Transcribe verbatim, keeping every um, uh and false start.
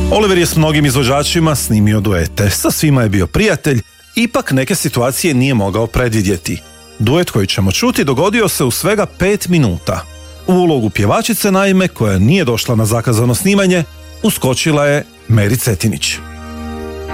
Oliver je s mnogim izvođačima snimio duete, sa svima je bio prijatelj, ipak neke situacije nije mogao predvidjeti. Duet koji ćemo čuti dogodio se u svega pet minuta. U ulogu pjevačice, naime, koja nije došla na zakazano snimanje, uskočila je Meri Cetinić.